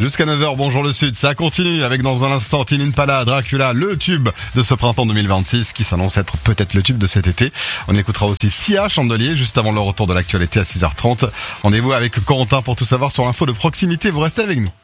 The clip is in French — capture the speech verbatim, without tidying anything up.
Jusqu'à neuf heures, bonjour le Sud, ça continue avec dans un instant Tini Impala, Dracula, le tube de ce printemps deux mille vingt-six qui s'annonce être peut-être le tube de cet été. On écoutera aussi Sia, Chandelier, juste avant le retour de l'actualité à six heures trente. Rendez-vous avec Corentin pour tout savoir sur l'info de proximité, vous restez avec nous.